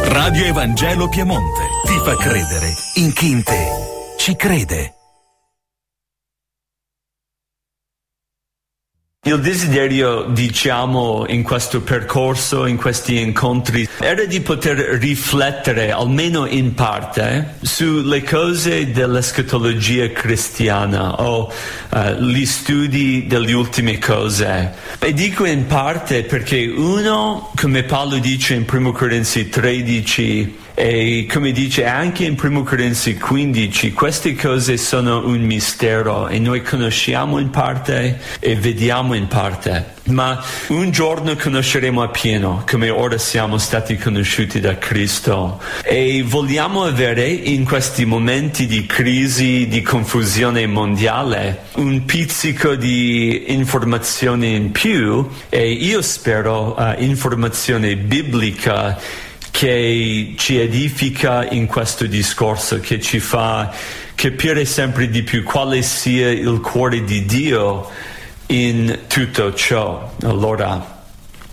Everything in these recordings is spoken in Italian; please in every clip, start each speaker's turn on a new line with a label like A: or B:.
A: Radio Evangelo Piemonte ti fa credere in chi in te ci crede.
B: Il desiderio, diciamo, in questo percorso, in questi incontri, era di poter riflettere, almeno in parte, sulle cose dell'escatologia cristiana o gli studi delle ultime cose. E dico in parte perché uno, come Paolo dice in 1 Corinzi 13, e come dice anche in 1 Corinzi 15, queste cose sono un mistero e noi conosciamo in parte e vediamo in parte. Ma un giorno conosceremo appieno, come ora siamo stati conosciuti da Cristo. E vogliamo avere in questi momenti di crisi, di confusione mondiale, un pizzico di informazione in più, e io spero informazione biblica che ci edifica in questo discorso, che ci fa capire sempre di più quale sia il cuore di Dio in tutto ciò. Allora,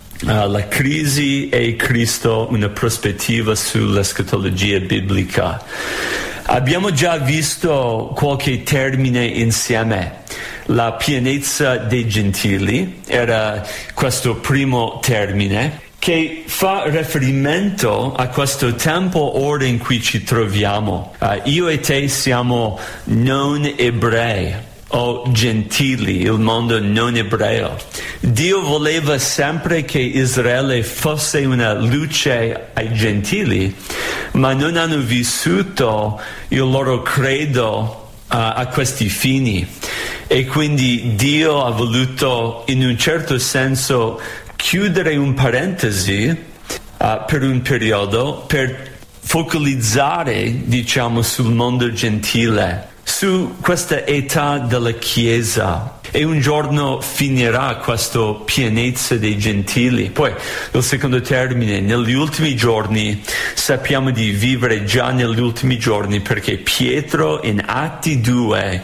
B: la crisi e Cristo, una prospettiva sull'escatologia biblica. Abbiamo già visto qualche termine insieme. La pienezza dei gentili era questo primo termine, che fa riferimento a questo tempo ora in cui ci troviamo. Io e te siamo non ebrei o gentili, il mondo non ebreo. Dio voleva sempre che Israele fosse una luce ai gentili, ma non hanno vissuto il loro credo a questi fini. E quindi Dio ha voluto, in un certo senso, chiudere un parentesi per un periodo per focalizzare, diciamo, sul mondo gentile, su questa età della Chiesa. E un giorno finirà questa pienezza dei gentili. Poi il secondo termine, negli ultimi giorni, sappiamo di vivere già negli ultimi giorni, perché Pietro in Atti 2,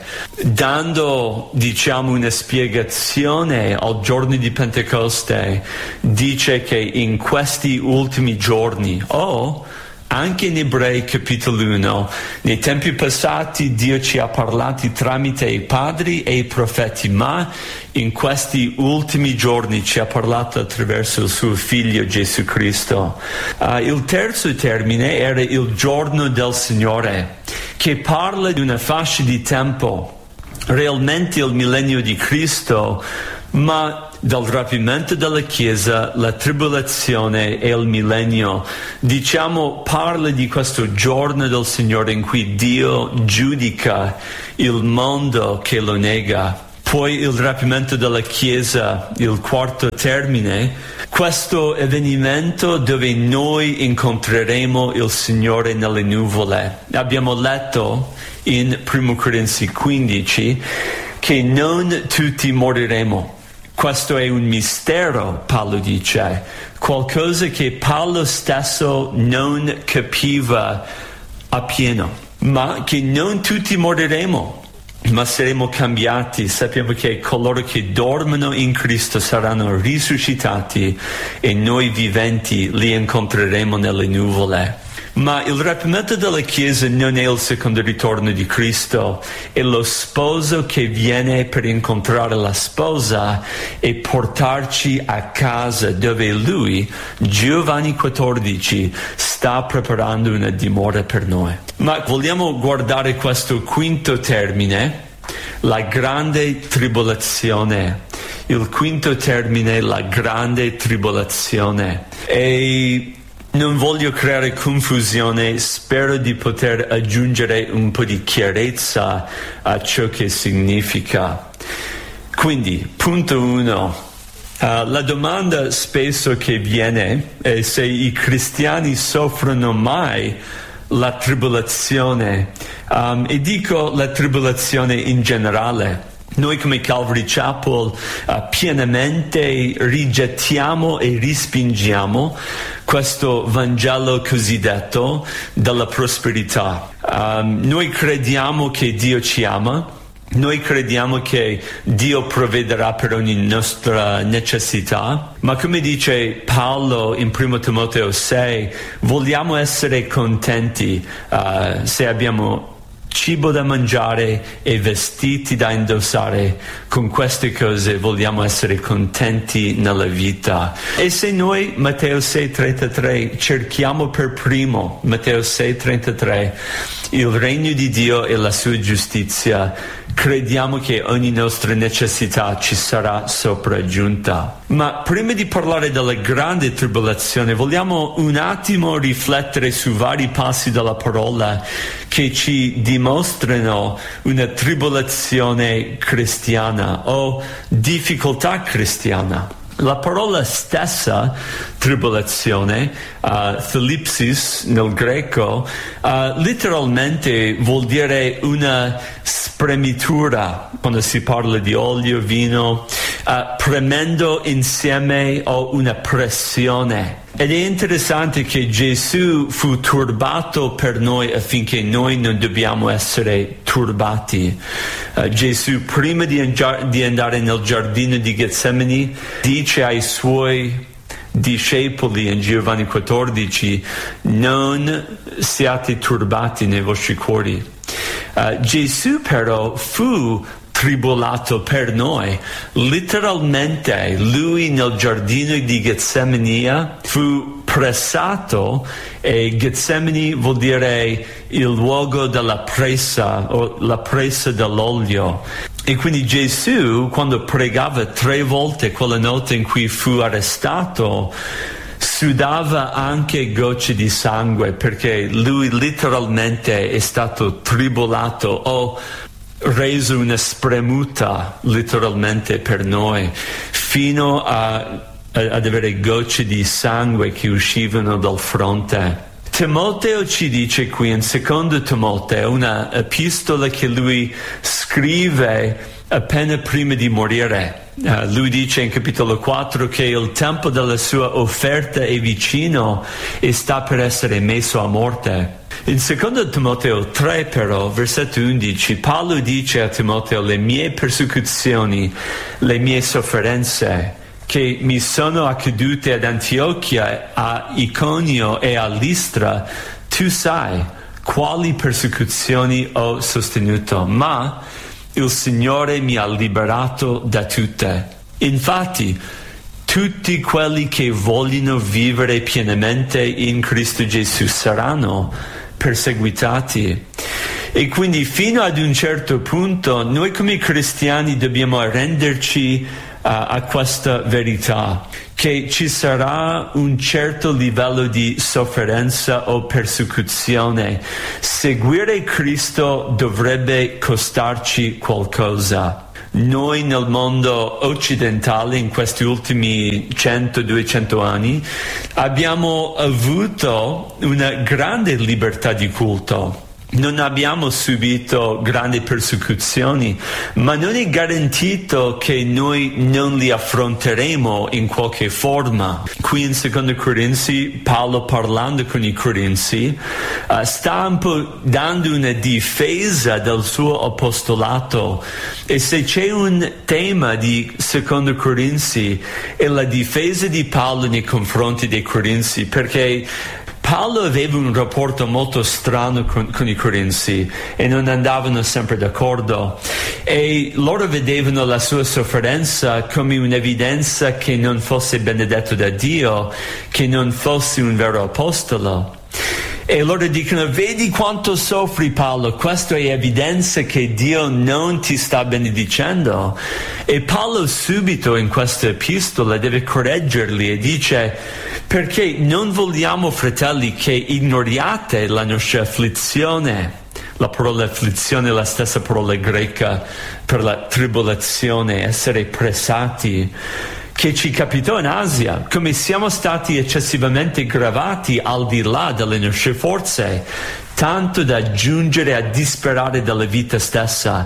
B: dando, diciamo, una spiegazione al giorno di Pentecoste, dice che in questi ultimi giorni, anche in Ebrei capitolo 1, nei tempi passati Dio ci ha parlati tramite i padri e i profeti, ma in questi ultimi giorni ci ha parlato attraverso il suo figlio Gesù Cristo. Il terzo termine era il giorno del Signore, che parla di una fascia di tempo, realmente il millennio di Cristo, ma dal rapimento della Chiesa, la tribolazione e il millennio, diciamo, parla di questo giorno del Signore in cui Dio giudica il mondo che lo nega. Poi il rapimento della Chiesa, il quarto termine, questo avvenimento dove noi incontreremo il Signore nelle nuvole. Abbiamo letto in 1 Corinzi 15 che non tutti moriremo. Questo è un mistero, Paolo dice, qualcosa che Paolo stesso non capiva appieno, ma che non tutti moriremo, ma saremo cambiati. Sappiamo che coloro che dormono in Cristo saranno risuscitati e noi viventi li incontreremo nelle nuvole. Ma il rapimento della Chiesa non è il secondo ritorno di Cristo, è lo sposo che viene per incontrare la sposa e portarci a casa dove Lui, Giovanni 14, sta preparando una dimora per noi. Ma vogliamo guardare questo quinto termine, la grande tribolazione. Il quinto termine, la grande tribolazione. E non voglio creare confusione, spero di poter aggiungere un po' di chiarezza a ciò che significa. Quindi, punto 1. La domanda spesso che viene è se i cristiani soffrono mai la tribolazione, e dico la tribolazione in generale. Noi come Calvary Chapel pienamente rigettiamo e respingiamo questo Vangelo cosiddetto della prosperità. Noi crediamo che Dio ci ama, Noi crediamo che Dio provvederà per ogni nostra necessità, ma come dice Paolo in 1 Timoteo 6, vogliamo essere contenti se abbiamo cibo da mangiare e vestiti da indossare. Con queste cose vogliamo essere contenti nella vita. E se noi, Matteo 6,33, cerchiamo per primo, Matteo 6,33, il regno di Dio e la sua giustizia, crediamo che ogni nostra necessità ci sarà sopraggiunta. Ma prima di parlare della grande tribolazione, vogliamo un attimo riflettere su vari passi della parola che ci dimostrano una tribolazione cristiana o difficoltà cristiana. La parola stessa, tribolazione, thlipsis nel greco, letteralmente vuol dire una spremitura, quando si parla di olio, vino, premendo insieme o una pressione. Ed è interessante che Gesù fu turbato per noi affinché noi non dobbiamo essere turbati. Gesù, prima di andare nel giardino di Getsemani, dice ai suoi discepoli in Giovanni 14, non siate turbati nei vostri cuori. Gesù però fu tribolato per noi. Letteralmente lui nel giardino di Getsemani fu pressato, e Getsemani vuol dire il luogo della pressa o la pressa dell'olio. E quindi Gesù, quando pregava 3 volte quella notte in cui fu arrestato, sudava anche gocce di sangue, perché lui letteralmente è stato tribolato o reso una spremuta letteralmente per noi, fino ad avere gocce di sangue che uscivano dal fronte. Timoteo ci dice qui in 2 Timoteo, una epistola che lui scrive appena prima di morire. Lui dice in capitolo 4 che il tempo della sua offerta è vicino e sta per essere messo a morte. In 2 Timoteo 3 però, versetto 11, Paolo dice a Timoteo: le mie persecuzioni, le mie sofferenze che mi sono accadute ad Antiochia, a Iconio e a Listra, tu sai quali persecuzioni ho sostenuto, ma il Signore mi ha liberato da tutte. Infatti, tutti quelli che vogliono vivere pienamente in Cristo Gesù saranno perseguitati. E quindi fino ad un certo punto noi come cristiani dobbiamo arrenderci a questa verità, che ci sarà un certo livello di sofferenza o persecuzione. Seguire Cristo dovrebbe costarci qualcosa. Noi nel mondo occidentale in questi ultimi 100-200 anni abbiamo avuto una grande libertà di culto. Non abbiamo subito grandi persecuzioni, ma non è garantito che noi non li affronteremo in qualche forma. Qui in 2 Corinzi, Paolo, parlando con i Corinzi, sta un po' dando una difesa del suo apostolato, e se c'è un tema di 2 Corinzi è la difesa di Paolo nei confronti dei Corinzi, perché Paolo aveva un rapporto molto strano con i Corinzi e non andavano sempre d'accordo, e loro vedevano la sua sofferenza come un'evidenza che non fosse benedetto da Dio, che non fosse un vero apostolo. E loro dicono: vedi quanto soffri, Paolo, questa è evidenza che Dio non ti sta benedicendo. E Paolo subito in questa epistola deve correggerli e dice: perché non vogliamo, fratelli, che ignoriate la nostra afflizione. La parola afflizione è la stessa parola greca per la tribolazione, essere pressati, che ci capitò in Asia, come siamo stati eccessivamente gravati al di là delle nostre forze, tanto da giungere a disperare della vita stessa.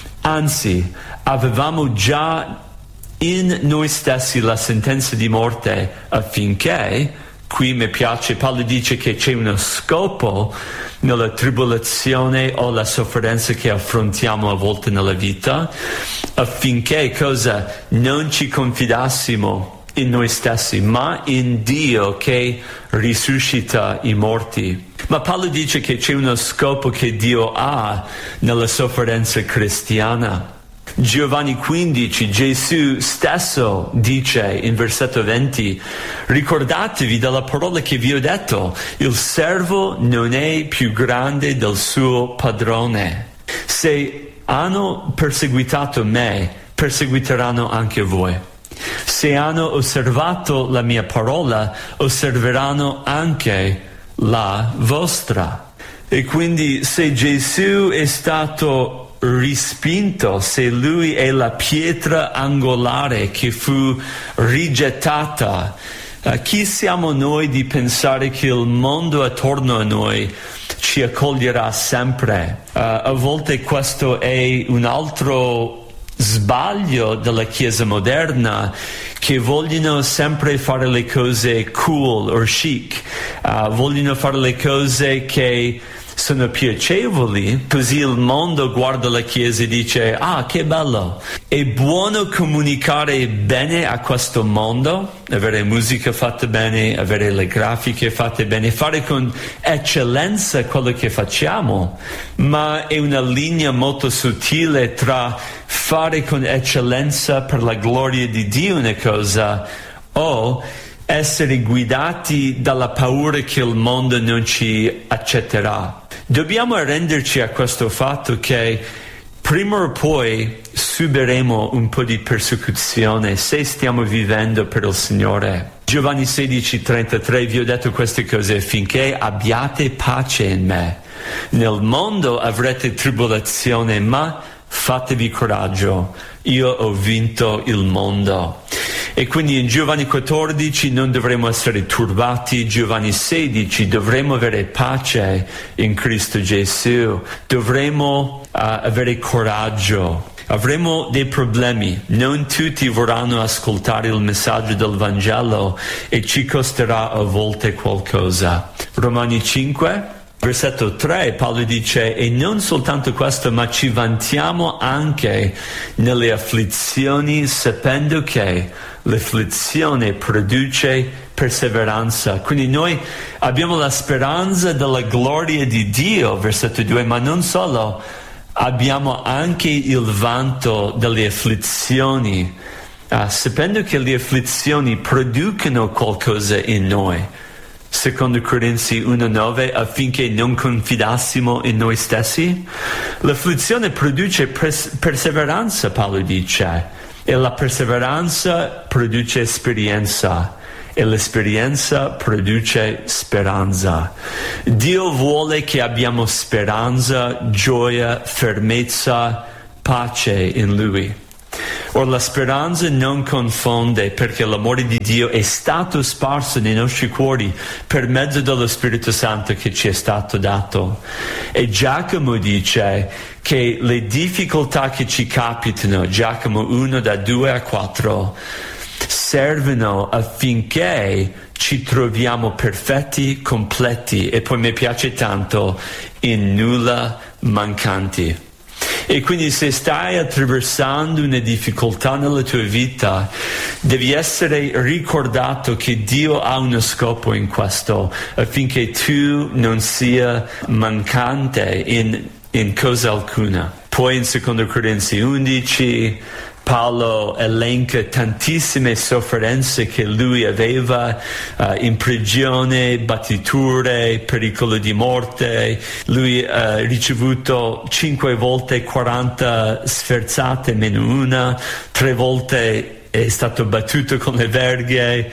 B: Anzi, avevamo già in noi stessi la sentenza di morte, affinché, qui mi piace, Paolo dice che c'è uno scopo nella tribolazione o la sofferenza che affrontiamo a volte nella vita, affinché cosa? Non ci confidassimo in noi stessi, ma in Dio che risuscita i morti. Ma Paolo dice che c'è uno scopo che Dio ha nella sofferenza cristiana. Giovanni 15, Gesù stesso dice in versetto 20: ricordatevi della parola che vi ho detto, il servo non è più grande del suo padrone. Se hanno perseguitato me, perseguiteranno anche voi. Se hanno osservato la mia parola, osserveranno anche la vostra. E quindi se Gesù è stato rispinto, se lui è la pietra angolare che fu rigettata, chi siamo noi di pensare che il mondo attorno a noi ci accoglierà sempre? A volte questo è un altro sbaglio della Chiesa moderna, che vogliono sempre fare le cose cool o chic, vogliono fare le cose che sono piacevoli, così il mondo guarda la Chiesa e dice: ah, che bello. È buono comunicare bene a questo mondo, avere musica fatta bene, avere le grafiche fatte bene, fare con eccellenza quello che facciamo, ma è una linea molto sottile tra fare con eccellenza per la gloria di Dio una cosa, o essere guidati dalla paura che il mondo non ci accetterà. Dobbiamo arrenderci a questo fatto che prima o poi subiremo un po' di persecuzione se stiamo vivendo per il Signore. Giovanni 16:33: vi ho detto queste cose affinché abbiate pace in me. Nel mondo avrete tribolazione, ma fatevi coraggio, io ho vinto il mondo. E quindi in Giovanni 14 non dovremo essere turbati, Giovanni 16 dovremo avere pace in Cristo Gesù, dovremo avere coraggio. Avremo dei problemi, non tutti vorranno ascoltare il messaggio del Vangelo e ci costerà a volte qualcosa. Romani 5, versetto 3, Paolo dice: e non soltanto questo, ma ci vantiamo anche nelle afflizioni, sapendo che l'afflizione produce perseveranza. Quindi noi abbiamo la speranza della gloria di Dio, versetto 2, ma non solo, abbiamo anche il vanto delle afflizioni, sapendo che le afflizioni producono qualcosa in noi. Secondo Corinzi 1:9, affinché non confidassimo in noi stessi. L'afflizione produce perseveranza, Paolo dice, e la perseveranza produce esperienza, e l'esperienza produce speranza. Dio vuole che abbiamo speranza, gioia, fermezza, pace in Lui. Ora la speranza non confonde, perché l'amore di Dio è stato sparso nei nostri cuori per mezzo dello Spirito Santo che ci è stato dato. E Giacomo dice che le difficoltà che ci capitano, Giacomo 1 da 2 a 4, servono affinché ci troviamo perfetti, completi, e poi mi piace tanto, in nulla mancanti. E quindi se stai attraversando una difficoltà nella tua vita, devi essere ricordato che Dio ha uno scopo in questo, affinché tu non sia mancante in cosa alcuna. Poi in 2 Corinzi 11 Paolo elenca tantissime sofferenze che lui aveva, in prigione, battiture, pericolo di morte. Lui ha ricevuto 5 volte 40 sferzate meno una, 3 volte è stato battuto con le verghe,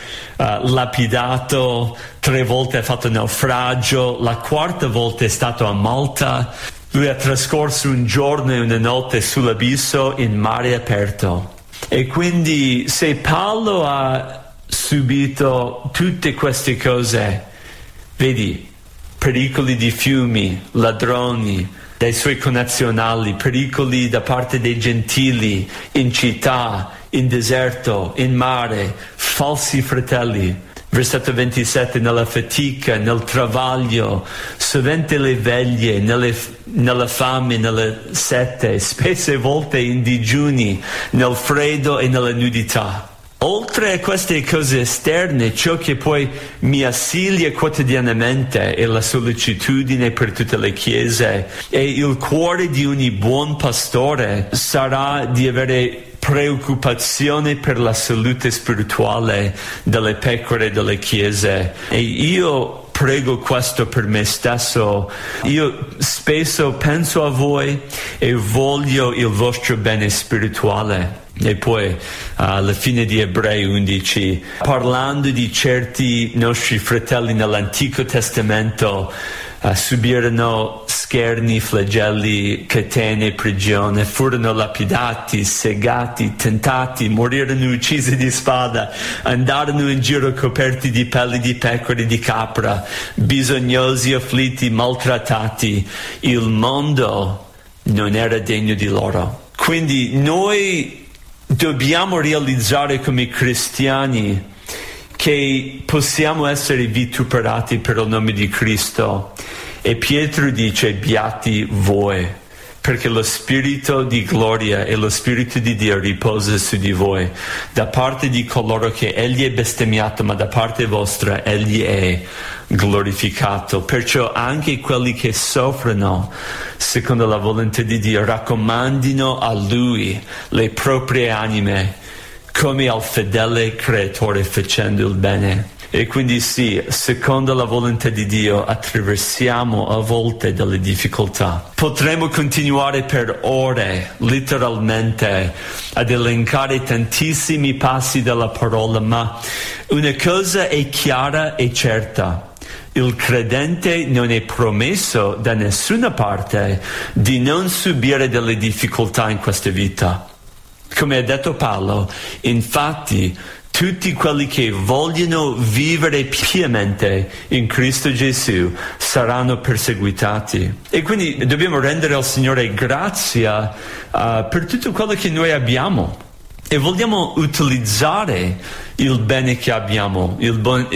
B: lapidato, 3 volte ha fatto naufragio, la 4ª volta è stato a Malta. Lui ha trascorso un giorno e una notte sull'abisso in mare aperto. E quindi se Paolo ha subito tutte queste cose, vedi, pericoli di fiumi, ladroni, dai suoi connazionali, pericoli da parte dei gentili, in città, in deserto, in mare, falsi fratelli, Versetto 27, nella fatica, nel travaglio, sovente le veglie, nella fame, nella sete, spesse volte in digiuni, nel freddo e nella nudità. Oltre a queste cose esterne, ciò che poi mi assilia quotidianamente è la sollecitudine per tutte le chiese, e il cuore di ogni buon pastore sarà di avere preoccupazione per la salute spirituale delle pecore delle chiese. E io prego questo per me stesso. Io spesso penso a voi e voglio il vostro bene spirituale. E poi alla fine di Ebrei 11, parlando di certi nostri fratelli nell'Antico Testamento, subirono scherni, flagelli, catene, prigione, furono lapidati, segati, tentati, morirono uccisi di spada, andarono in giro coperti di pelli di pecore e di capra, bisognosi, afflitti, maltrattati. Il mondo non era degno di loro. Quindi noi dobbiamo realizzare come cristiani che possiamo essere vituperati per il nome di Cristo. E Pietro dice: beati voi, perché lo spirito di gloria e lo spirito di Dio riposa su di voi, da parte di coloro che egli è bestemmiato, ma da parte vostra egli è glorificato. Perciò anche quelli che soffrono secondo la volontà di Dio raccomandino a lui le proprie anime come al fedele creatore, facendo il bene. E quindi sì, secondo la volontà di Dio attraversiamo a volte delle difficoltà. Potremmo continuare per ore, letteralmente, ad elencare tantissimi passi della parola, ma una cosa è chiara e certa: il credente non è promesso da nessuna parte di non subire delle difficoltà in questa vita. Come ha detto Paolo, infatti, tutti quelli che vogliono vivere pienamente in Cristo Gesù saranno perseguitati. E quindi dobbiamo rendere al Signore grazia per tutto quello che noi abbiamo. E vogliamo utilizzare il bene che abbiamo, il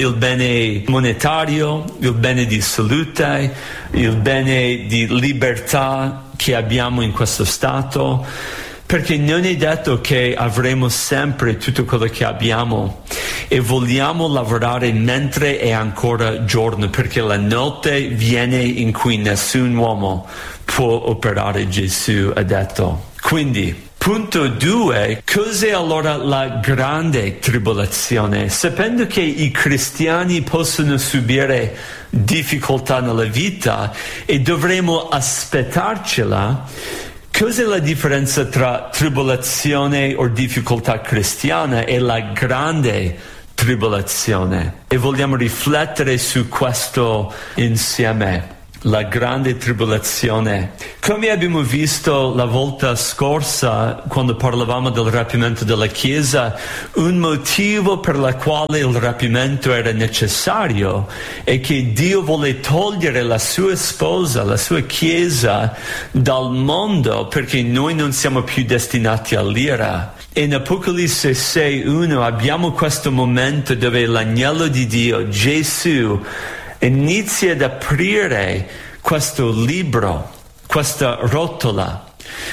B: bene monetario, il bene di salute, il bene di libertà che abbiamo in questo Stato, perché non è detto che avremo sempre tutto quello che abbiamo, e vogliamo lavorare mentre è ancora giorno, perché la notte viene in cui nessun uomo può operare, Gesù ha detto. Quindi, punto 2, cos'è allora la grande tribolazione? Sapendo che i cristiani possono subire difficoltà nella vita e dovremo aspettarcela, cos'è la differenza tra tribolazione o difficoltà cristiana e la grande tribolazione? E vogliamo riflettere su questo insieme. La grande tribolazione. Come abbiamo visto la volta scorsa, quando parlavamo del rapimento della Chiesa, un motivo per il quale il rapimento era necessario è che Dio vuole togliere la sua sposa, la sua Chiesa, dal mondo, perché noi non siamo più destinati all'ira. In Apocalisse 6:1 abbiamo questo momento dove l'agnello di Dio, Gesù, inizia ad aprire questo libro, questa rotola,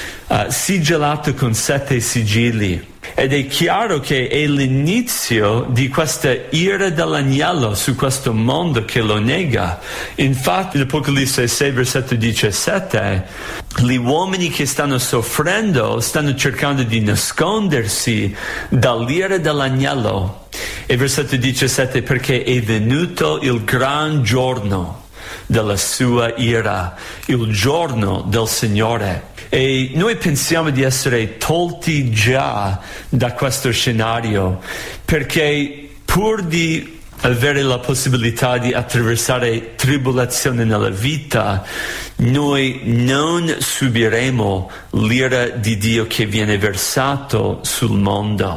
B: sigillato con 7 sigilli. Ed è chiaro che è l'inizio di questa ira dell'agnello su questo mondo che lo nega. Infatti, l'Apocalisse 6, versetto 17, gli uomini che stanno soffrendo stanno cercando di nascondersi dall'ira dell'agnello. E versetto 17, perché è venuto il gran giorno della sua ira, il giorno del Signore. E noi pensiamo di essere tolti già da questo scenario, perché pur di avere la possibilità di attraversare tribolazione nella vita, noi non subiremo l'ira di Dio che viene versato sul mondo.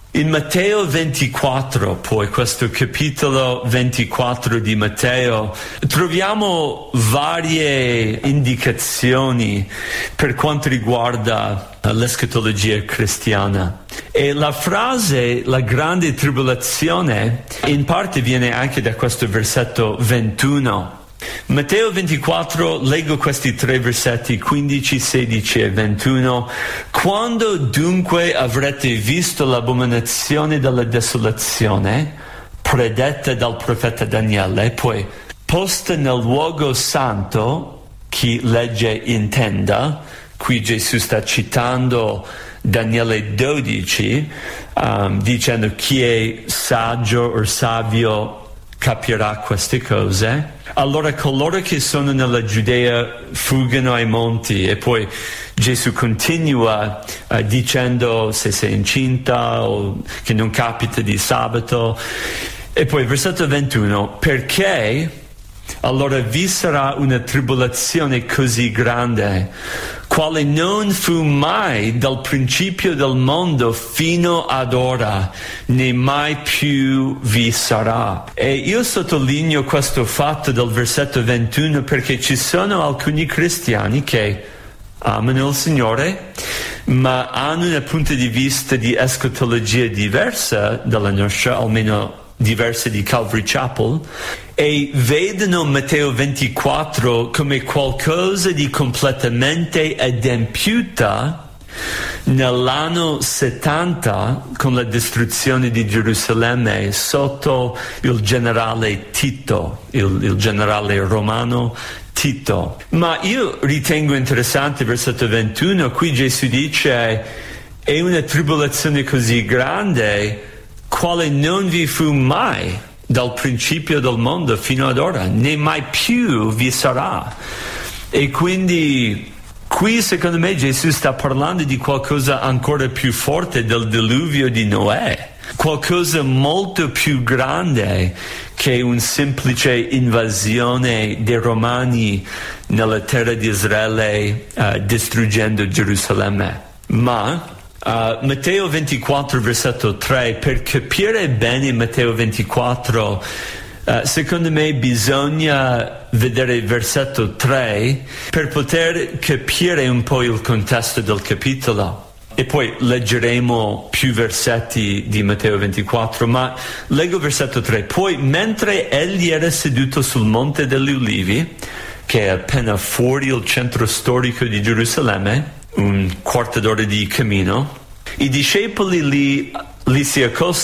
B: In Matteo 24, poi questo capitolo 24 di Matteo, troviamo varie indicazioni per quanto riguarda l'escatologia cristiana. E la frase la grande tribolazione in parte viene anche da questo versetto 21. Matteo 24, leggo questi 3 versetti 15, 16 e 21. Quando dunque avrete visto l'abominazione della desolazione, predetta dal profeta Daniele, poi posta nel luogo santo, chi legge intenda, qui Gesù sta citando Daniele 12, dicendo chi è saggio o savio capirà queste cose. Allora coloro che sono nella Giudea fuggano ai monti, e poi Gesù continua dicendo se sei incinta o che non capita di sabato. E poi versetto 21, perché allora vi sarà una tribolazione così grande, quale non fu mai dal principio del mondo fino ad ora, né mai più vi sarà. E io sottolineo questo fatto del versetto 21 perché ci sono alcuni cristiani che amano il Signore, ma hanno un punto di vista di escatologia diversa dalla nostra, almeno diverse di Calvary Chapel, e vedono Matteo 24 come qualcosa di completamente adempiuta nell'anno 70 con la distruzione di Gerusalemme sotto il generale Tito, il generale romano Tito. Ma io ritengo interessante il versetto 21, qui Gesù dice è una tribolazione così grande quale non vi fu mai dal principio del mondo fino ad ora, né mai più vi sarà. E quindi qui secondo me Gesù sta parlando di qualcosa ancora più forte del diluvio di Noè, qualcosa molto più grande che un semplice invasione dei Romani nella terra di Israele distruggendo Gerusalemme. Ma Matteo 24 versetto 3, per capire bene Matteo 24 secondo me bisogna vedere il versetto 3 per poter capire un po' il contesto del capitolo, e poi leggeremo più versetti di Matteo 24, ma leggo versetto 3. Poi mentre egli era seduto sul Monte degli Ulivi, che è appena fuori il centro storico di Gerusalemme, un quarto d'ora di cammino, i discepoli li si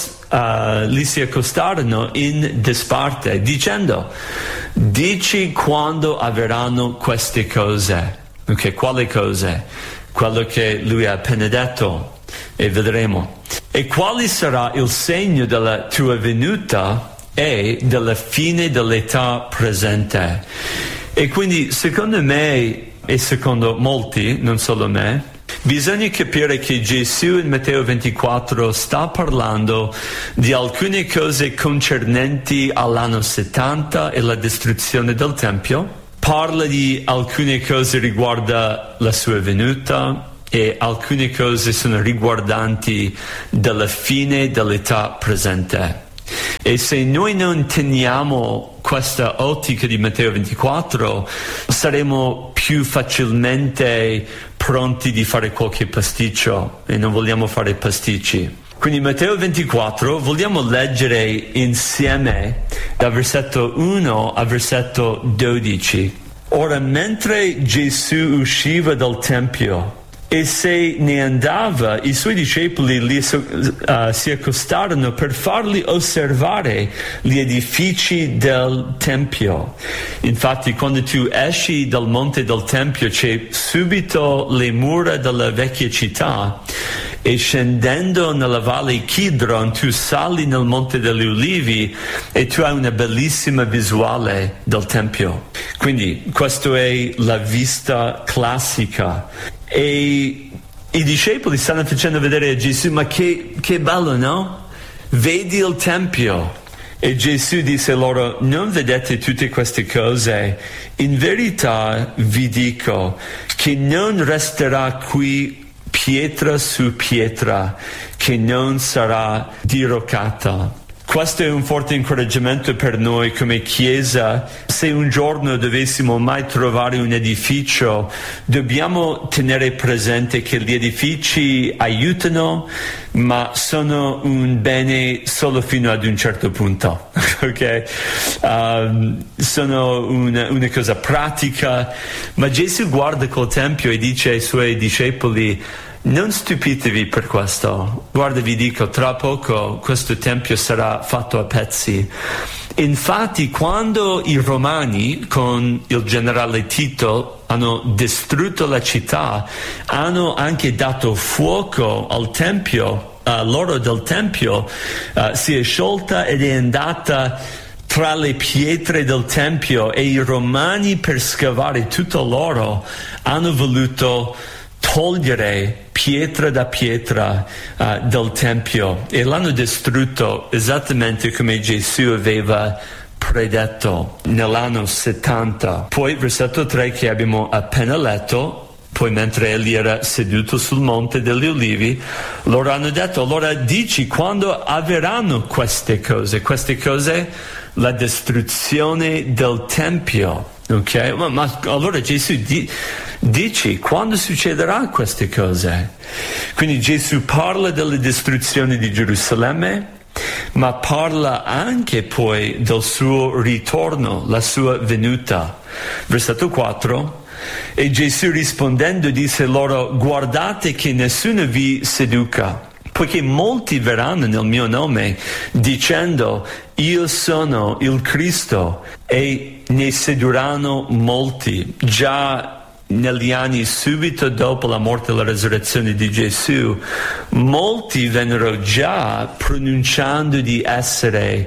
B: accostarono in disparte dicendo: dici quando avverranno queste cose. Ok, quali cose? Quello che lui ha appena detto, e vedremo. E quale sarà il segno della tua venuta e della fine dell'età presente? E quindi secondo me e secondo molti, non solo me, bisogna capire che Gesù in Matteo 24 sta parlando di alcune cose concernenti all'anno 70 e la distruzione del Tempio, parla di alcune cose riguardo la sua venuta, e alcune cose sono riguardanti della fine dell'età presente. E se noi non teniamo questa ottica di Matteo 24, saremo più facilmente pronti di fare qualche pasticcio, e non vogliamo fare pasticci. Quindi Matteo 24 vogliamo leggere insieme dal versetto 1 al versetto 12. Ora, mentre Gesù usciva dal Tempio e se ne andava, i suoi discepoli si accostarono per fargli osservare gli edifici del Tempio. Infatti, quando tu esci dal monte del Tempio, c'è subito le mura della vecchia città, e scendendo nella valle Kidron tu sali nel Monte degli Ulivi e tu hai una bellissima visuale del Tempio. Quindi questa è la vista classica. E i discepoli stanno facendo vedere a Gesù: ma che bello, no? Vedi il Tempio. E Gesù disse loro: non vedete tutte queste cose? In verità vi dico che non resterà qui pietra su pietra che non sarà diroccata. Questo è un forte incoraggiamento per noi come Chiesa. Se un giorno dovessimo mai trovare un edificio, dobbiamo tenere presente che gli edifici aiutano, ma sono un bene solo fino ad un certo punto. Ok? Sono una cosa pratica, ma Gesù guarda col Tempio e dice ai suoi discepoli: non stupitevi per questo, guarda, vi dico, tra poco questo tempio sarà fatto a pezzi. Infatti, quando i Romani con il generale Tito hanno distrutto la città, hanno anche dato fuoco al tempio, l'oro del tempio si è sciolta ed è andata tra le pietre del tempio, e i Romani, per scavare tutto l'oro, hanno voluto togliere pietra da pietra del Tempio e l'hanno distrutto esattamente come Gesù aveva predetto nell'anno 70. Poi versetto 3 che abbiamo appena letto: poi mentre egli era seduto sul monte degli Ulivi, loro hanno detto: allora dici quando avverranno queste cose? Queste cose? La distruzione del Tempio. Ok? Ma allora Gesù dici quando succederà queste cose? Quindi Gesù parla della distruzione di Gerusalemme, ma parla anche poi del suo ritorno, la sua venuta. Versetto 4: e Gesù rispondendo disse loro: guardate che nessuno vi seduca, poiché molti verranno nel mio nome dicendo: io sono il Cristo, e ne sedurranno molti. Già negli anni subito dopo la morte e la resurrezione di Gesù, molti vennero già pronunciando di essere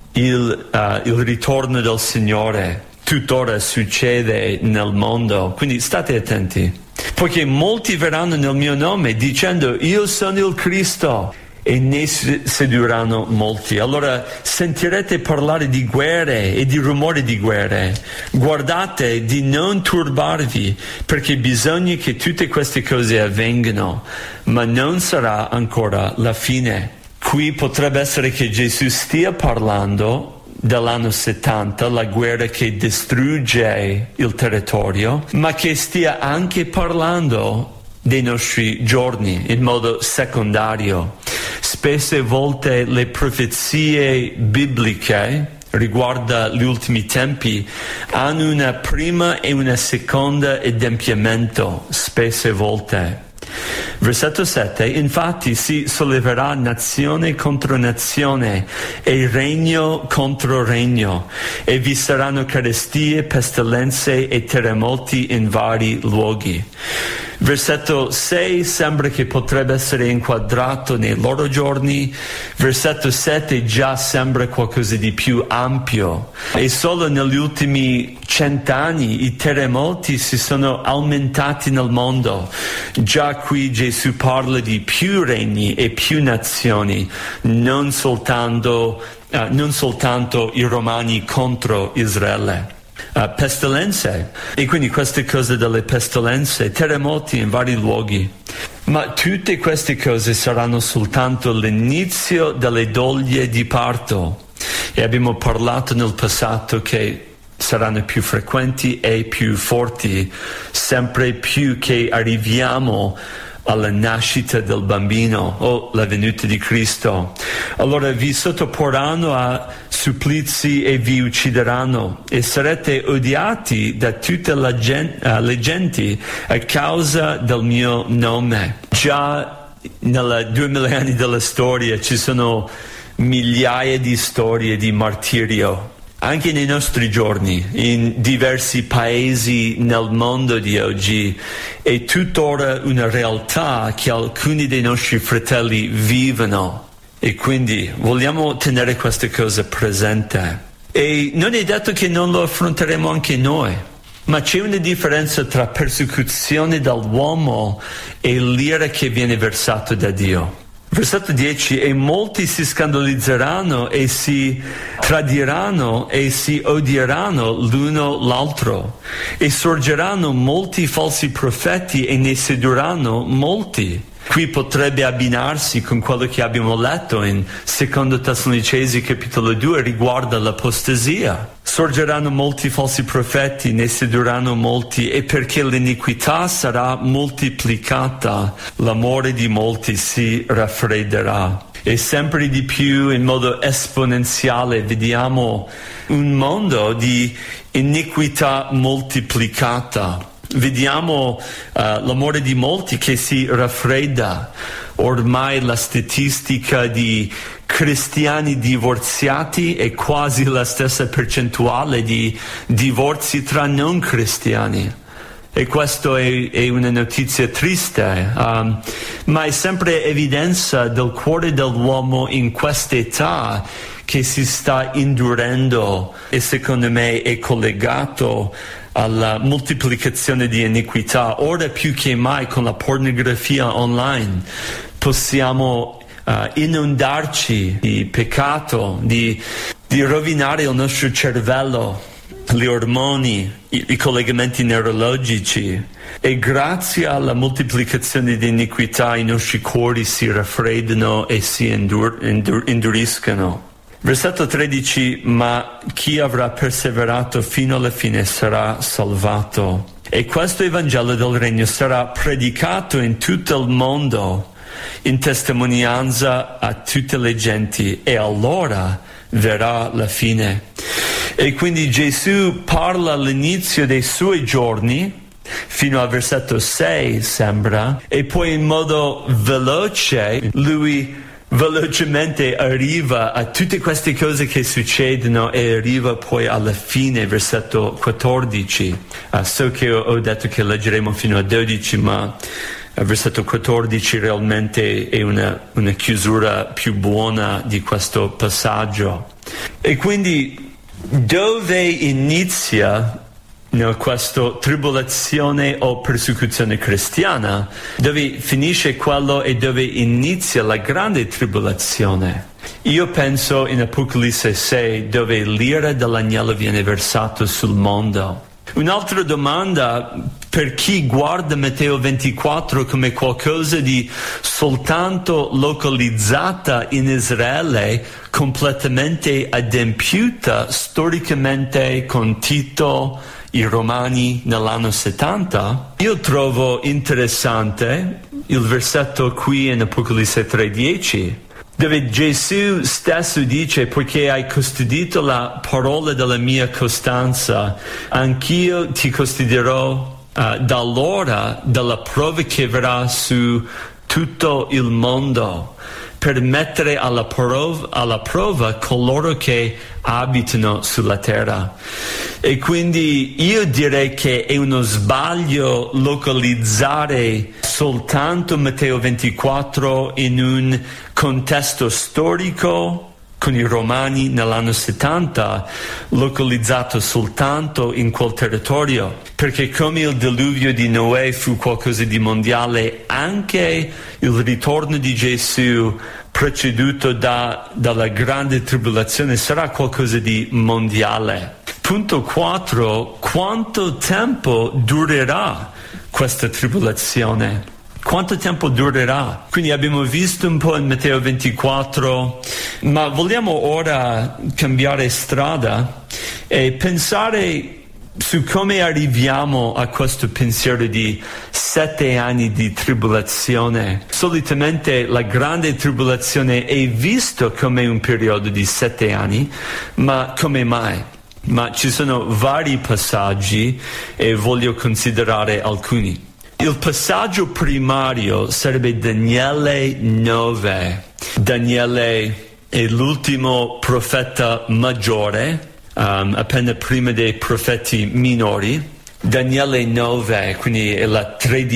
B: il ritorno del Signore. Tuttora succede nel mondo, quindi state attenti. Poiché molti verranno nel mio nome dicendo: io sono il Cristo, e ne sedurranno molti. Allora sentirete parlare di guerre e di rumori di guerre. Guardate di non turbarvi, perché bisogna che tutte queste cose avvengano, ma non sarà ancora la fine. Qui potrebbe essere che Gesù stia parlando dell'anno 70, la guerra che distrugge il territorio, ma che stia anche parlando dei nostri giorni in modo secondario. Spesse volte le profezie bibliche riguardo gli ultimi tempi hanno una prima e una seconda adempimento, spesse volte. Versetto 7: infatti si solleverà nazione contro nazione e regno contro regno, e vi saranno carestie, pestilenze e terremoti in vari luoghi. Versetto 6 sembra che potrebbe essere inquadrato nei loro giorni. Versetto 7 già sembra qualcosa di più ampio. E solo negli ultimi 100 anni i terremoti si sono aumentati nel mondo. Già qui Gesù parla di più regni e più nazioni, non soltanto i Romani contro Israele. Pestilenze, e quindi queste cose delle pestilenze, terremoti in vari luoghi. Ma tutte queste cose saranno soltanto l'inizio delle doglie di parto, e abbiamo parlato nel passato che saranno più frequenti e più forti sempre più che arriviamo alla nascita del bambino o la venuta di Cristo. Allora vi sottoporranno a supplizi e vi uccideranno, e sarete odiati da tutte le genti a causa del mio nome. Già nella 2000 anni della storia ci sono migliaia di storie di martirio. Anche nei nostri giorni, in diversi paesi nel mondo di oggi, è tuttora una realtà che alcuni dei nostri fratelli vivono, e quindi vogliamo tenere questa cosa presente. E non è detto che non lo affronteremo anche noi, ma c'è una differenza tra persecuzione dall'uomo e l'ira che viene versato da Dio. Versetto 10: e molti si scandalizzeranno e si tradiranno e si odieranno l'uno l'altro, e sorgeranno molti falsi profeti e ne sedurranno molti. Qui potrebbe abbinarsi con quello che abbiamo letto in 2 Tessalonicesi capitolo 2 riguardo l'apostasia. Sorgeranno molti falsi profeti, ne sedurranno molti, e perché l'iniquità sarà moltiplicata, l'amore di molti si raffredderà. E sempre di più, in modo esponenziale, vediamo un mondo di iniquità moltiplicata. Vediamo l'amore di molti che si raffredda. Ormai la statistica di cristiani divorziati è quasi la stessa percentuale di divorzi tra non cristiani. E questo è una notizia triste, ma è sempre evidenza del cuore dell'uomo in quest'età che si sta indurendo, e secondo me è collegato alla moltiplicazione di iniquità. Ora più che mai con la pornografia online possiamo inondarci di peccato, di rovinare il nostro cervello, gli ormoni, i collegamenti neurologici, e grazie alla moltiplicazione di iniquità i nostri cuori si raffreddano e si induriscono. Versetto 13: ma chi avrà perseverato fino alla fine sarà salvato. E questo Evangelo del Regno sarà predicato in tutto il mondo in testimonianza a tutte le genti, e allora verrà la fine. E quindi Gesù parla all'inizio dei suoi giorni, fino al versetto 6 sembra, e poi in modo veloce lui velocemente arriva a tutte queste cose che succedono e arriva poi alla fine, versetto 14. So che ho detto che leggeremo fino a 12, ma versetto 14 realmente è una chiusura più buona di questo passaggio. E quindi dove inizia questa tribolazione o persecuzione cristiana, dove finisce quello e dove inizia la grande tribolazione? Io penso in Apocalisse 6, dove l'ira dell'agnello viene versato sul mondo. Un'altra domanda per chi guarda Matteo 24 come qualcosa di soltanto localizzata in Israele, completamente adempiuta storicamente con Tito, i Romani nell'anno 70, io trovo interessante il versetto qui in Apocalisse 3:10, dove Gesù stesso dice: poiché hai custodito la parola della mia costanza, anch'io ti custodirò dall'ora della prova che verrà su tutto il mondo, per mettere alla prova coloro che abitano sulla terra. E quindi io direi che è uno sbaglio localizzare soltanto Matteo 24 in un contesto storico con i Romani nell'anno 70, localizzato soltanto in quel territorio, perché come il diluvio di Noè fu qualcosa di mondiale, anche il ritorno di Gesù preceduto dalla grande tribolazione sarà qualcosa di mondiale. Punto 4: quanto tempo durerà questa tribolazione? Quanto tempo durerà? Quindi abbiamo visto un po' in Matteo 24, ma vogliamo ora cambiare strada e pensare su come arriviamo a questo pensiero di 7 anni di tribolazione. Solitamente la grande tribolazione è vista come un periodo di 7 anni, ma come mai? Ma ci sono vari passaggi e voglio considerare alcuni. Il passaggio primario sarebbe Daniele 9. Daniele è l'ultimo profeta maggiore, appena prima dei profeti minori. Daniele 9, quindi è il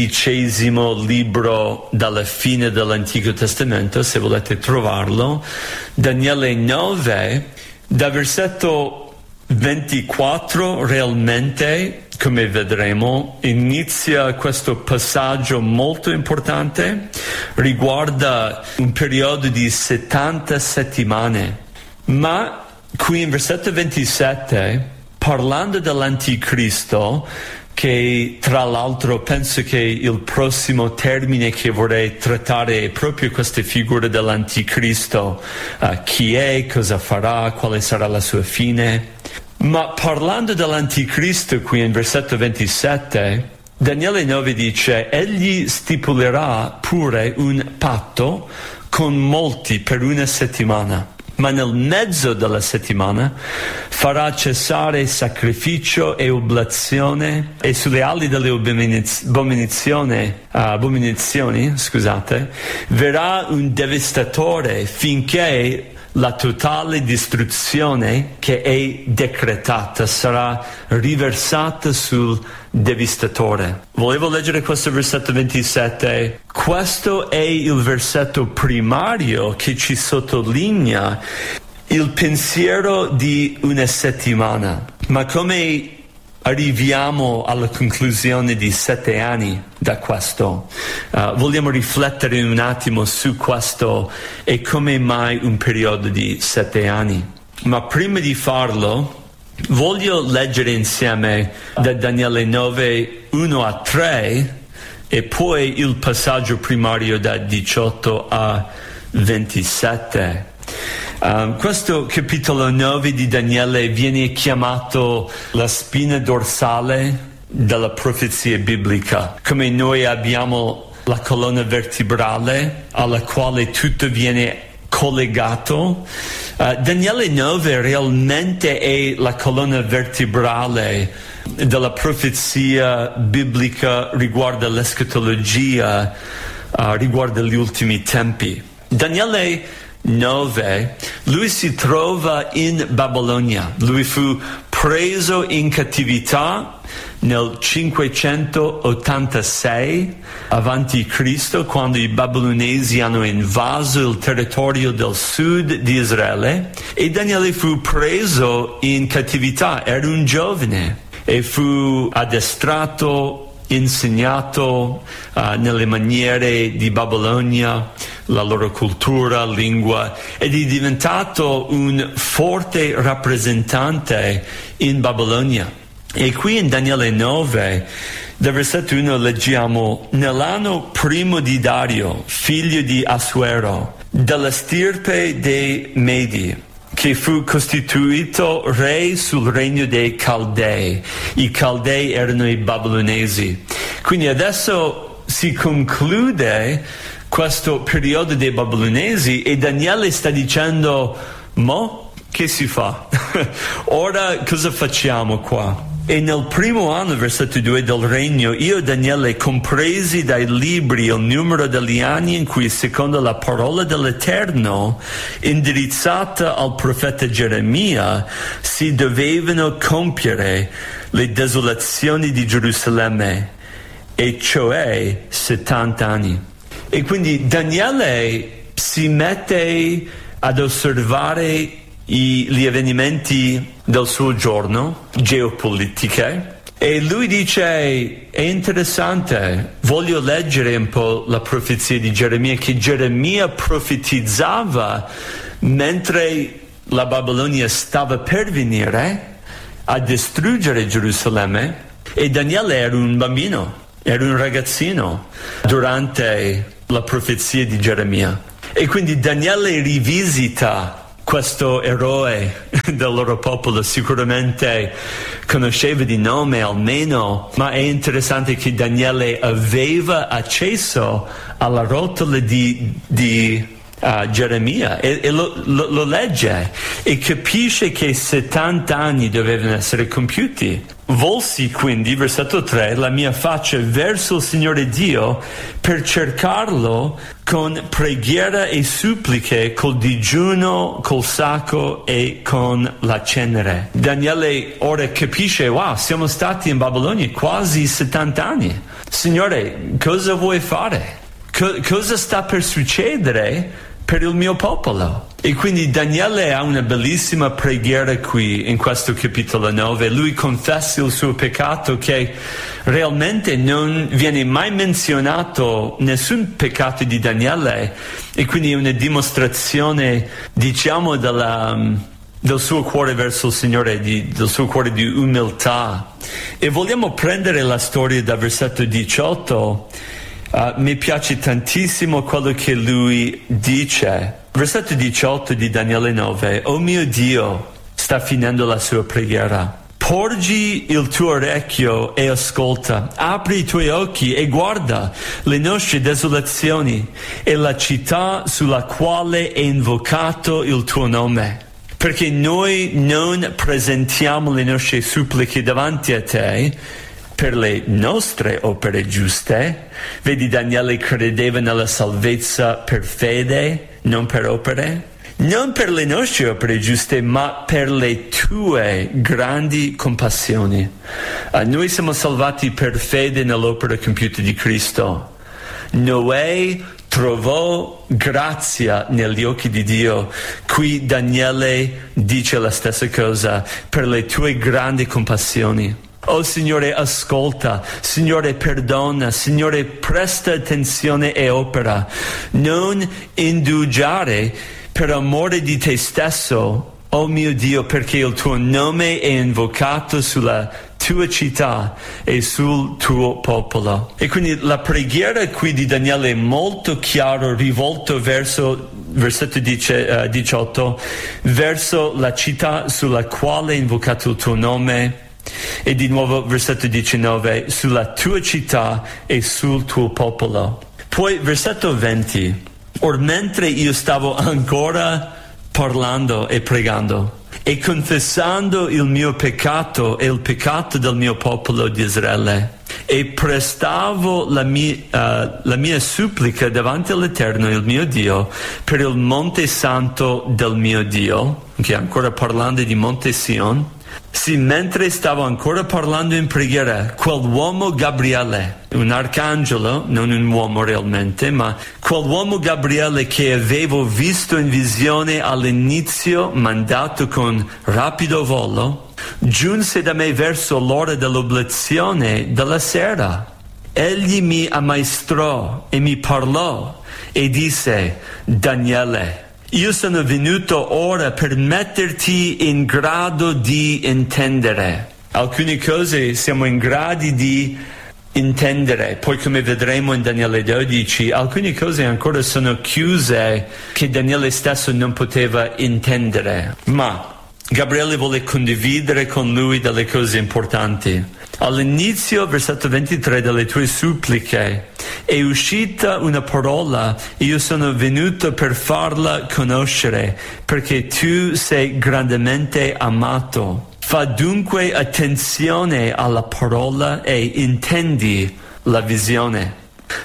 B: 13° libro dalla fine dell'Antico Testamento, se volete trovarlo. Daniele 9, da versetto 24 realmente come vedremo, inizia questo passaggio molto importante, riguarda un periodo di 70 settimane. Ma qui in versetto 27, parlando dell'Anticristo, che tra l'altro penso che il prossimo termine che vorrei trattare è proprio questa figura dell'Anticristo, chi è, cosa farà, quale sarà la sua fine. Ma parlando dell'Anticristo qui in versetto 27, Daniele 9 dice: egli stipulerà pure un patto con molti per una settimana, ma nel mezzo della settimana farà cessare sacrificio e oblazione, e sulle ali delle abominazioni, verrà un devastatore finché la totale distruzione che è decretata sarà riversata sul devastatore. Volevo leggere questo versetto 27. Questo è il versetto primario che ci sottolinea il pensiero di una settimana. Ma come arriviamo alla conclusione di 7 anni da questo? Vogliamo riflettere un attimo su questo e come mai un periodo di 7 anni. Ma prima di farlo voglio leggere insieme da Daniele 9, 1 a 3 e poi il passaggio primario da 18 a 27. Questo capitolo 9 di Daniele viene chiamato la spina dorsale della profezia biblica. Come noi abbiamo la colonna vertebrale alla quale tutto viene collegato, Daniele 9 realmente è la colonna vertebrale della profezia biblica riguardo l'escatologia, riguardo gli ultimi tempi. Daniele 9, lui si trova in Babilonia. Lui fu preso in cattività nel 586 avanti Cristo, quando i babilonesi hanno invaso il territorio del sud di Israele, e Daniele fu preso in cattività. Era un giovane e fu addestrato, insegnato nelle maniere di Babilonia, la loro cultura, lingua, ed è diventato un forte rappresentante in Babilonia. E qui in Daniele 9, dal versetto 1 leggiamo: nell'anno primo di Dario, figlio di Assuero, della stirpe dei Medi, che fu costituito re sul regno dei Caldei. I Caldei erano i babilonesi. Quindi adesso si conclude questo periodo dei babilonesi e Daniele sta dicendo: mo, che si fa? Ora cosa facciamo qua? E nel primo anno, versetto 2, del regno, io Daniele compresi dai libri il numero degli anni in cui, secondo la parola dell'Eterno indirizzata al profeta Geremia, si dovevano compiere le desolazioni di Gerusalemme, e cioè 70 anni. E quindi Daniele si mette ad osservare gli avvenimenti del suo giorno, geopolitiche, e lui dice: è interessante, voglio leggere un po' la profezia di Geremia, che Geremia profetizzava mentre la Babilonia stava per venire a distruggere Gerusalemme, e Daniele era un bambino, era un ragazzino durante la profezia di Geremia. E quindi Daniele rivisita questo eroe del loro popolo. Sicuramente conosceva di nome almeno, ma è interessante che Daniele aveva accesso alla rotola di Geremia e lo legge e capisce che 70 anni dovevano essere compiuti. Volsi quindi, versetto 3, la mia faccia verso il Signore Dio per cercarlo con preghiera e suppliche, col digiuno, col sacco e con la cenere. Daniele ora capisce: wow, siamo stati in Babilonia quasi 70 anni. Signore, cosa vuoi fare? Cosa sta per succedere per il mio popolo? E quindi Daniele ha una bellissima preghiera qui in questo capitolo 9. Lui confessa il suo peccato, che realmente non viene mai menzionato nessun peccato di Daniele, e quindi è una dimostrazione, diciamo, del suo cuore verso il Signore, del suo cuore di umiltà. E vogliamo prendere la storia dal versetto 18. Mi piace tantissimo quello che lui dice. Versetto 18 di Daniele 9. Oh mio Dio, sta finendo la sua preghiera. Porgi il tuo orecchio e ascolta, apri i tuoi occhi e guarda le nostre desolazioni e la città sulla quale è invocato il tuo nome. Perché noi non presentiamo le nostre suppliche davanti a te per le nostre opere giuste. Vedi, Daniele credeva nella salvezza per fede, non per opere. Non per le nostre opere giuste, ma per le tue grandi compassioni. Noi siamo salvati per fede nell'opera compiuta di Cristo. Noè trovò grazia negli occhi di Dio. Qui Daniele dice la stessa cosa, per le tue grandi compassioni. Oh Signore, ascolta, Signore, perdona, Signore, presta attenzione e opera. Non indugiare per amore di te stesso, oh mio Dio, perché il tuo nome è invocato sulla tua città e sul tuo popolo. E quindi la preghiera qui di Daniele è molto chiaro, rivolto verso versetto 18, verso la città sulla quale è invocato il tuo nome. E di nuovo versetto 19, sulla tua città e sul tuo popolo. Poi versetto 20, or mentre io stavo ancora parlando e pregando e confessando il mio peccato e il peccato del mio popolo di Israele, e prestavo la mia supplica davanti all'Eterno, il mio Dio, per il monte santo del mio Dio, che ancora parlando di Monte Sion. Sì, mentre stavo ancora parlando in preghiera, quell'uomo Gabriele, un arcangelo, non un uomo realmente, ma quell'uomo Gabriele che avevo visto in visione all'inizio, mandato con rapido volo, giunse da me verso l'ora dell'oblazione della sera. Egli mi ammaestrò e mi parlò e disse: Daniele, io sono venuto ora per metterti in grado di intendere. Alcune cose siamo in grado di intendere, poi come vedremo in Daniele 12, alcune cose ancora sono chiuse che Daniele stesso non poteva intendere. Ma Gabriele vuole condividere con lui delle cose importanti. All'inizio, versetto 23, delle tue suppliche è uscita una parola, io sono venuto per farla conoscere, perché tu sei grandemente amato. Fa dunque attenzione alla parola e intendi la visione.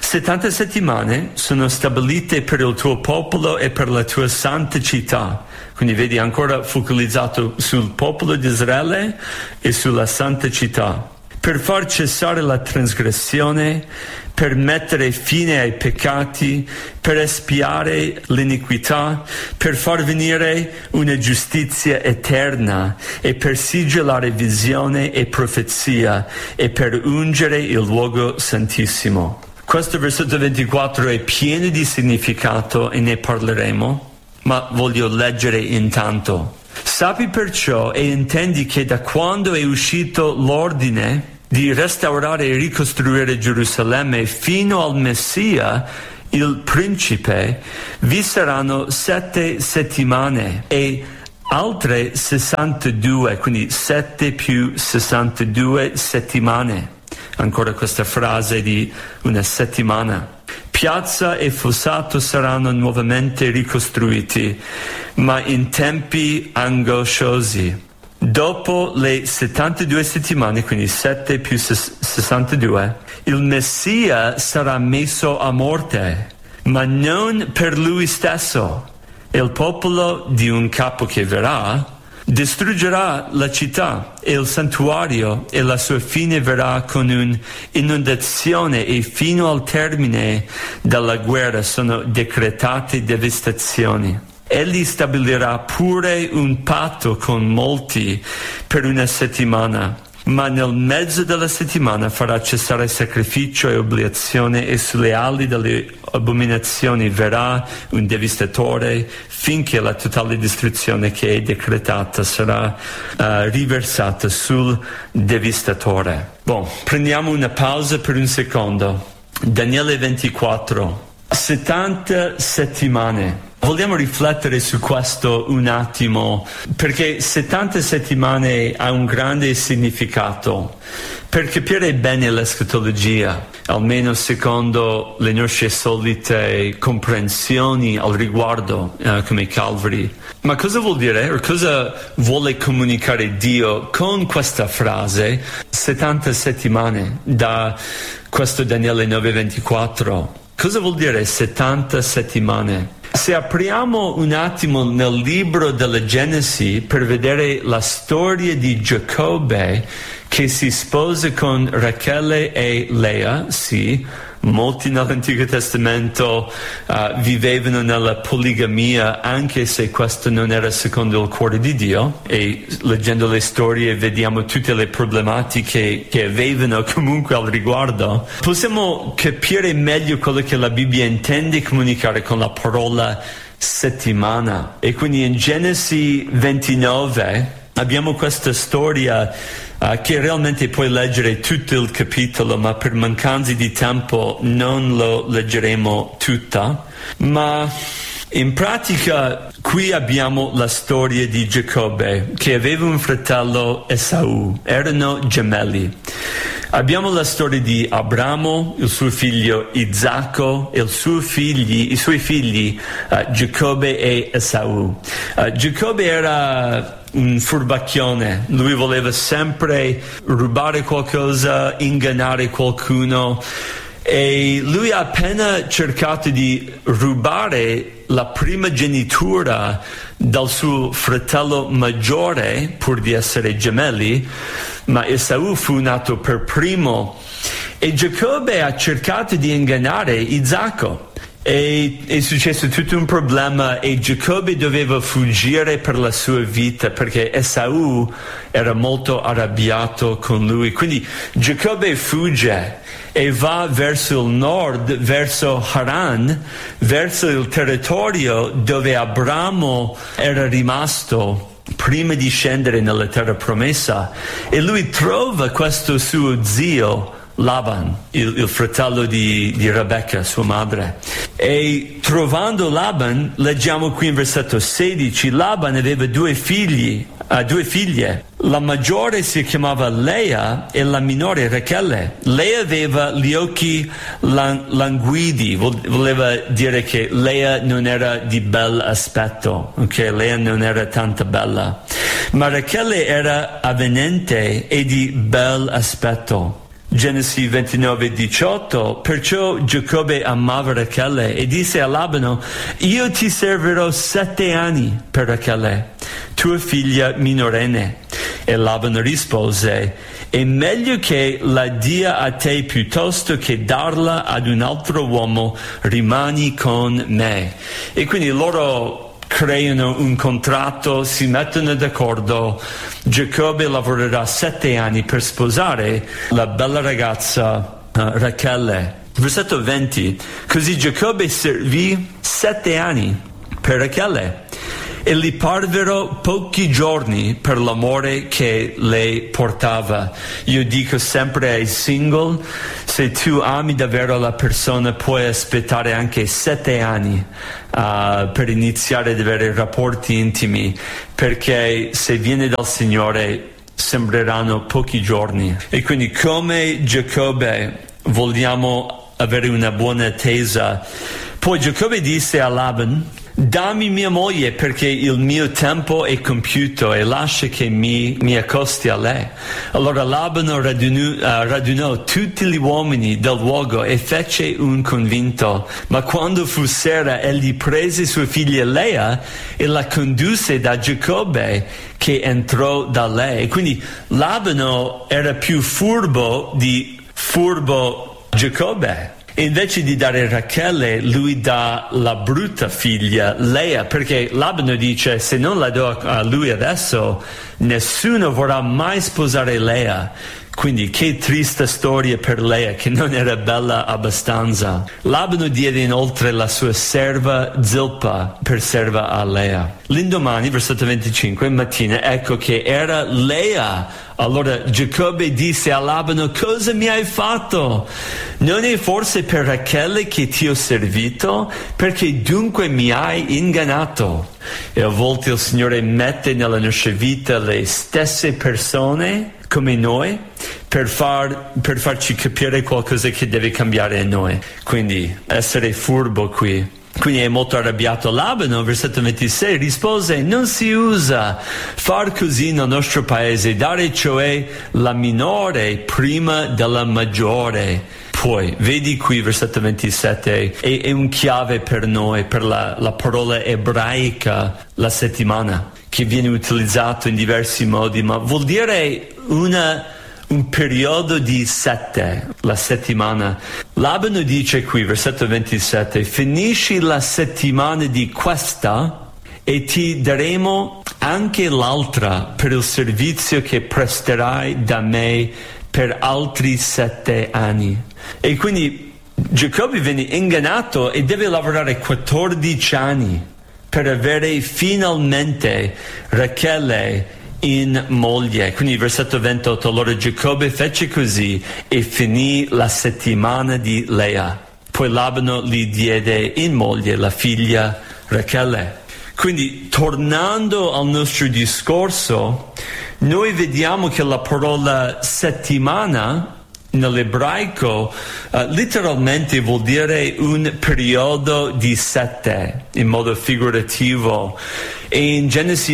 B: 70 settimane sono stabilite per il tuo popolo e per la tua santa città. Quindi vedi ancora focalizzato sul popolo di Israele e sulla santa città. Per far cessare la trasgressione, per mettere fine ai peccati, per espiare l'iniquità, per far venire una giustizia eterna e per sigillare visione e profezia e per ungere il luogo santissimo. Questo versetto 24 è pieno di significato e ne parleremo, ma voglio leggere intanto. Sappi perciò e intendi che da quando è uscito l'ordine di restaurare e ricostruire Gerusalemme fino al Messia, il principe, vi saranno 7 settimane e altre 62, quindi 7 più 62 settimane. Ancora questa frase di una settimana. Piazza e fossato saranno nuovamente ricostruiti, ma in tempi angosciosi. Dopo le 72 settimane, quindi 7 più 62, il Messia sarà messo a morte, ma non per lui stesso. E il popolo di un capo che verrà distruggerà la città e il santuario, e la sua fine verrà con un'inondazione, e fino al termine della guerra sono decretate devastazioni. egli stabilirà pure un patto con molti per una settimana. Ma nel mezzo della settimana farà cessare sacrificio e oblazione, e sulle ali delle abominazioni verrà un devastatore, finché la totale distruzione che è decretata sarà riversata sul devastatore. Prendiamo una pausa per un secondo. Daniele 24, 70 settimane. Vogliamo riflettere su questo un attimo, perché 70 settimane ha un grande significato. Per capire bene l'escatologia, almeno secondo le nostre solite comprensioni al riguardo, come Calvary. Ma cosa vuol dire, o cosa vuole comunicare Dio con questa frase 70 settimane da questo Daniele 9:24? Cosa vuol dire 70 settimane? Se apriamo un attimo nel libro della Genesi per vedere la storia di Giacobbe che si sposa con Rachele e Lea, sì, molti nell'Antico Testamento vivevano nella poligamia, anche se questo non era secondo il cuore di Dio, e leggendo le storie vediamo tutte le problematiche che avevano comunque al riguardo. Possiamo capire meglio quello che la Bibbia intende comunicare con la parola settimana. E quindi in Genesi 29 abbiamo questa storia che realmente puoi leggere tutto il capitolo, ma per mancanza di tempo non lo leggeremo tutta. Ma in pratica qui abbiamo la storia di Giacobbe, che aveva un fratello Esaù, erano gemelli. Abbiamo la storia di Abramo, il suo figlio Isacco, e i suoi figli Giacobbe e Esaù. Giacobbe era un furbacchione, lui voleva sempre rubare qualcosa, ingannare qualcuno, e lui ha appena cercato di rubare la primogenitura dal suo fratello maggiore, pur di essere gemelli, ma Esaù fu nato per primo, e Giacobbe ha cercato di ingannare Isacco. E è successo tutto un problema, e Giacobbe doveva fuggire per la sua vita perché Esaù era molto arrabbiato con lui. Quindi Giacobbe fugge e va verso il nord, verso Haran, verso il territorio dove Abramo era rimasto prima di scendere nella terra promessa, e lui trova questo suo zio Laban, il fratello di Rebecca, sua madre. E trovando Laban, leggiamo qui in versetto 16, Laban aveva due figlie. La maggiore si chiamava Lea e la minore Rachele. Lea aveva gli occhi languidi, voleva dire che Lea non era di bel aspetto, ok? Lea non era tanto bella. Ma Rachele era avvenente e di bel aspetto. Genesi 29:18, perciò Giacobbe amava Rachele e disse a Labano: io ti servirò 7 anni per Rachele, tua figlia minorenne. E Labano rispose: è meglio che la dia a te piuttosto che darla ad un altro uomo, rimani con me. E quindi loro creano un contratto, si mettono d'accordo. Giacobbe lavorerà 7 anni per sposare la bella ragazza Rachele. Versetto 20, così Giacobbe servì 7 anni per Rachele e gli parvero pochi giorni per l'amore che lei portava. Io dico sempre ai single, se tu ami davvero la persona puoi aspettare anche 7 anni per iniziare ad avere rapporti intimi, perché se viene dal Signore sembreranno pochi giorni. E quindi come Giacobbe vogliamo avere una buona attesa. Poi Giacobbe disse a Laban: dammi mia moglie perché il mio tempo è compiuto e lascia che mi accosti a lei. Allora Labano radunò tutti gli uomini del luogo e fece un convito. Ma quando fu sera egli prese sua figlia Lea e la condusse da Giacobbe, che entrò da lei. Quindi Labano era più furbo di Giacobbe. Invece di dare Rachele, lui dà la brutta figlia, Lea, perché Labano dice: se non la do a lui adesso, nessuno vorrà mai sposare Lea. Quindi che triste storia per Lea, che non era bella abbastanza. Labano diede inoltre la sua serva Zilpa per serva a Lea. L'indomani, versetto 25, mattina, ecco che era Lea. Allora Giacobbe disse a Labano: cosa mi hai fatto? Non è forse per Rachele che ti ho servito? Perché dunque mi hai ingannato? E a volte il Signore mette nella nostra vita le stesse persone come noi per farci capire qualcosa che deve cambiare in noi. Quindi essere furbo qui. Quindi è molto arrabbiato Labano, versetto 26, rispose: non si usa far così nel nostro paese, dare cioè la minore prima della maggiore. Poi, vedi qui, versetto 27, è un chiave per noi, per la parola ebraica, la settimana, che viene utilizzato in diversi modi, ma vuol dire un periodo di 7, la settimana. Labano dice qui, versetto 27, finisci la settimana di questa e ti daremo anche l'altra per il servizio che presterai da me per altri 7 anni. E quindi Giacobbe viene ingannato e deve lavorare 14 anni per avere finalmente Rachele in moglie. Quindi versetto 28, allora Giacobbe fece così e finì la settimana di Lea. Poi Labano gli diede in moglie la figlia Rachele. Quindi tornando al nostro discorso, noi vediamo che la parola settimana nell'ebraico letteralmente vuol dire un periodo di 7 in modo figurativo, e in Genesi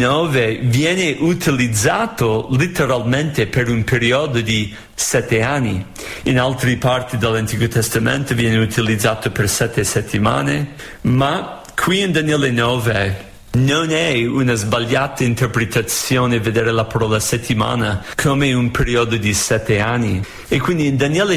B: 29 viene utilizzato letteralmente per un periodo di 7 anni. In altre parti dell'Antico Testamento viene utilizzato per 7 settimane, ma qui in Daniele 9 non è una sbagliata interpretazione vedere la parola settimana come un periodo di 7 anni. E quindi in Daniele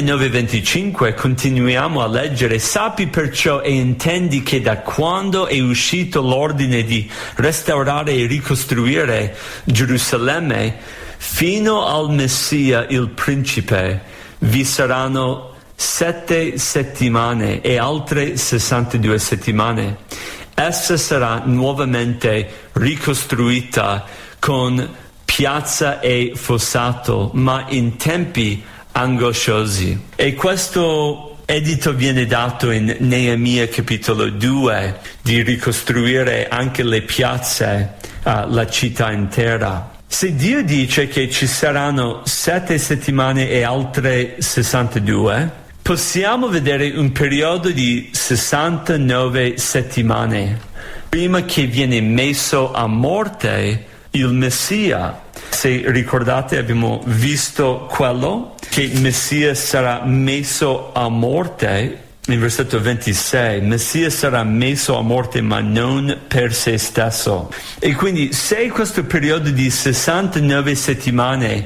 B: 9:25 continuiamo a leggere: sappi perciò e intendi che da quando è uscito l'ordine di restaurare e ricostruire Gerusalemme fino al Messia il principe vi saranno 7 settimane e altre 62 settimane. Essa sarà nuovamente ricostruita con piazza e fossato, ma in tempi angosciosi. E questo edito viene dato in Neemia capitolo 2, di ricostruire anche le piazze, la città intera. Se Dio dice che ci saranno 7 settimane e altre 62, possiamo vedere un periodo di 69 settimane prima che viene messo a morte il Messia. Se ricordate, abbiamo visto quello, che il Messia sarà messo a morte. In versetto 26, Messia sarà messo a morte ma non per se stesso. E quindi se questo periodo di 69 settimane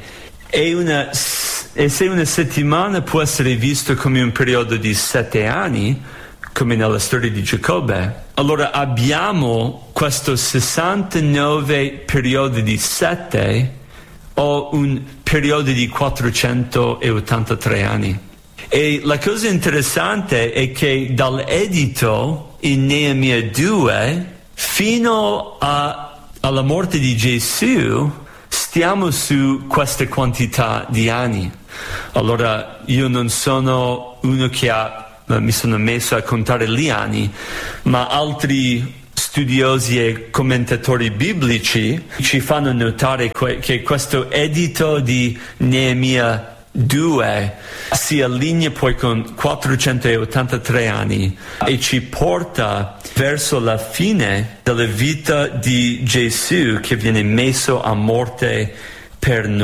B: e se una settimana può essere visto come un periodo di 7 anni, come nella storia di Giacobbe, allora abbiamo questo 69 periodi di 7 o un periodo di 483 anni. E la cosa interessante è che dall'edito in Neemia 2 fino alla morte di Gesù stiamo su questa quantità di anni. Allora io non sono uno che mi sono messo a contare gli anni, ma altri studiosi e commentatori biblici ci fanno notare che questo edito di Neemia 2 si allinea poi con 483 anni e ci porta verso la fine della vita di Gesù, che viene messo a morte per noi.